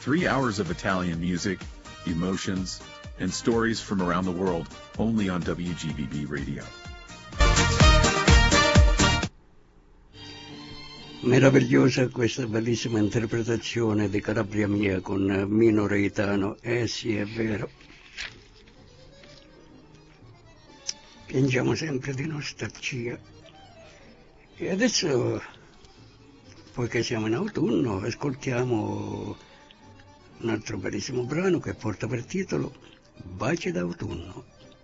3 hours of Italian music, emotions, and stories from around the world, only on WGBB Radio. Meravigliosa questa bellissima interpretazione di Calabria Mia con Mino Reitano. Sì, è vero. Piangiamo sempre di nostalgia. E adesso, poiché siamo in autunno, ascoltiamo un altro bellissimo brano che porta per titolo Baci d'autunno.